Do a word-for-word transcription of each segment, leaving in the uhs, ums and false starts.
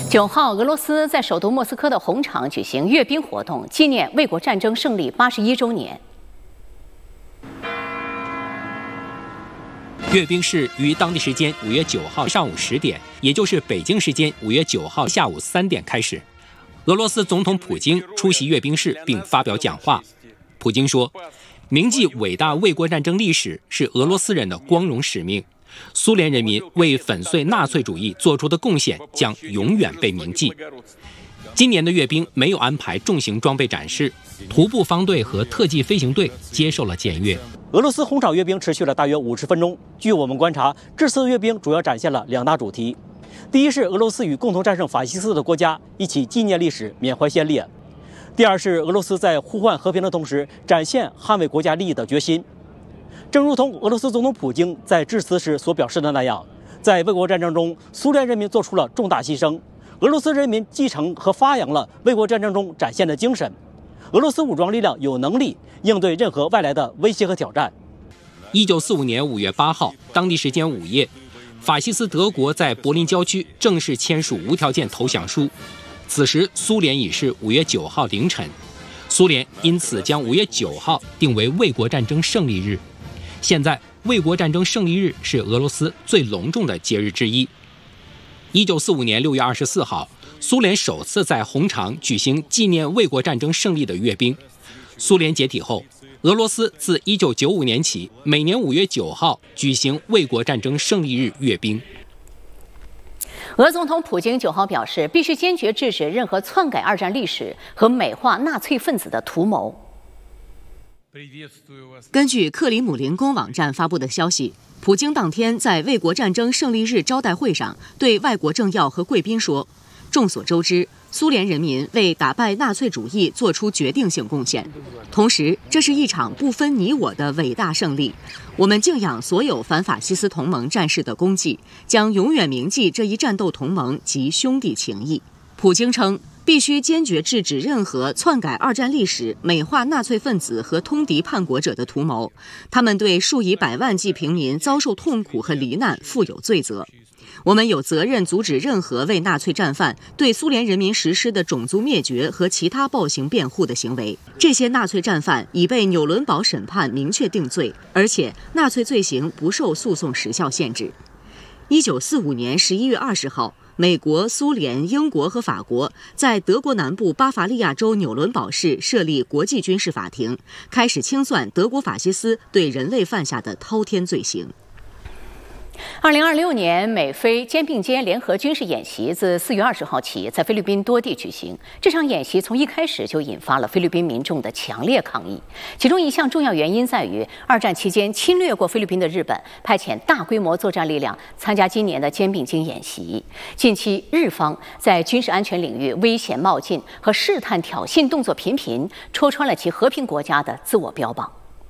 九号，俄罗斯在首都莫斯科的红场举行阅兵活动，纪念卫国战争胜利八十一周年。 阅兵式于当地时间五月九号上午十点，也就是北京时间五月九号下午三点开始。俄罗斯总统普京出席阅兵式并发表讲话。普京说：“铭记伟大卫国战争历史是俄罗斯人的光荣使命。苏联人民为粉碎纳粹主义做出的贡献将永远被铭记。”今年的阅兵没有安排重型装备展示，徒步方队和特技飞行队接受了检阅。 俄罗斯红场阅兵持续了大约五十分钟。据我们观察，这次阅兵主要展现了两大主题：第一是俄罗斯与共同战胜法西斯的国家一起纪念历史、缅怀先烈；第二是俄罗斯在呼唤和平的同时，展现捍卫国家利益的决心。正如同俄罗斯总统普京在致辞时所表示的那样，在卫国战争中，苏联人民做出了重大牺牲，俄罗斯人民继承和发扬了卫国战争中展现的精神。俄罗斯武装力量有能力应对任何外来的威胁和挑战。 一九四五年五月八号，当地时间午夜，法西斯德国在柏林郊区正式签署无条件投降书。此时，苏联已是五月九号凌晨，苏联因此将五月九号定为卫国战争胜利日。现在，卫国战争胜利日是俄罗斯最隆重的节日之一。一九四五年六月二十四号，苏联首次在红场举行纪念卫国战争胜利的阅兵。苏联解体后，俄罗斯自一九九五年起，每年五月九号举行卫国战争胜利日阅兵。 俄总统普京九号表示，必须坚决制止任何篡改二战历史和美化纳粹分子的图谋。 根据克里姆林宫网站发布的消息，普京当天在卫国战争胜利日招待会上对外国政要和贵宾说：“众所周知，苏联人民为打败纳粹主义做出决定性贡献，同时这是一场不分你我的伟大胜利。我们敬仰所有反法西斯同盟战士的功绩，将永远铭记这一战斗同盟及兄弟情谊。”普京称，必须坚决制止任何篡改二战历史、美化纳粹分子和通敌叛国者的图谋，他们对数以百万计平民遭受痛苦和罹难负有罪责。我们有责任阻止任何为纳粹战犯对苏联人民实施的种族灭绝和其他暴行辩护的行为。这些纳粹战犯已被纽伦堡审判明确定罪，而且纳粹罪行不受诉讼时效限制。一九四五年十一月二十号，美国、苏联、英国和法国在德国南部巴伐利亚州纽伦堡市设立国际军事法庭，开始清算德国法西斯对人类犯下的滔天罪行。 二零二六年美菲肩并肩联合军事演习自四月二十号起在菲律宾多地举行。这场演习从一开始就引发了菲律宾民众的强烈抗议。其中一项重要原因在于，二战期间侵略过菲律宾的日本派遣大规模作战力量参加今年的肩并肩演习。近期，日方在军事安全领域危险冒进和试探挑衅动作频频，戳穿了其和平国家的自我标榜。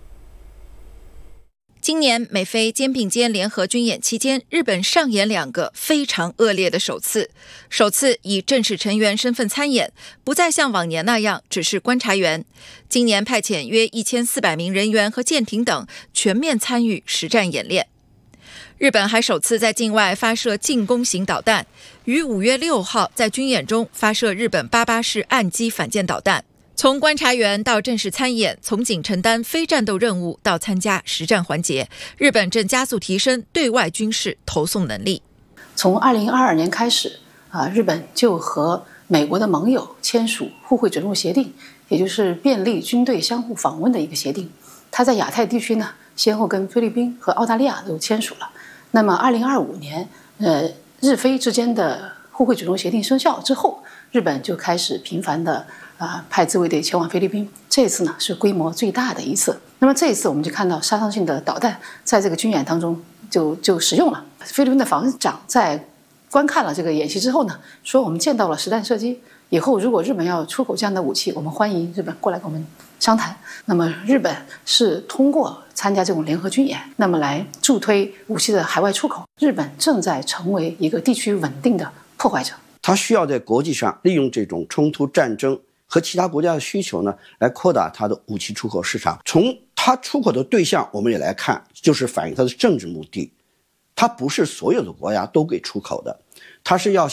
今年美菲肩并肩联合军演期间，日本上演两个非常恶劣的首次。首次以正式成员身份参演，不再像往年那样只是观察员。今年派遣约一千四百名人员和舰艇等全面参与实战演练。日本还首次在境外发射进攻型导弹，于五月六号在军演中发射日本八八式岸基反舰导弹。从观察员到正式参演，从仅承担非战斗任务到参加实战环节，日本正加速提升对外军事投送能力。 从二零二二年开始，啊，日本就和美国的盟友签署互惠准入协定，也就是便利军队相互访问的一个协定。它在亚太地区呢，先后跟菲律宾和澳大利亚都签署了。那么二零二五年，呃，日菲之间的互惠准入协定生效之后，日本就开始频繁的啊、呃、派自卫队前往菲律宾。这次呢是规模最大的一次。那么这一次我们就看到杀伤性的导弹在这个军演当中就就使用了。菲律宾的防长在观看了这个演习之后呢，说我们见到了实弹射击，以后如果日本要出口这样的武器，我们欢迎日本过来跟我们商谈。那么日本是通过参加这种联合军演，那么来助推武器的海外出口。日本正在成为一个地区稳定的破坏者。 它需要在国际上利用这种冲突战争和其他国家的需求呢，来扩大它的武器出口市场。从它出口的对象我们也来看，就是反映它的政治目的。它不是所有的国家都给出口的，它是要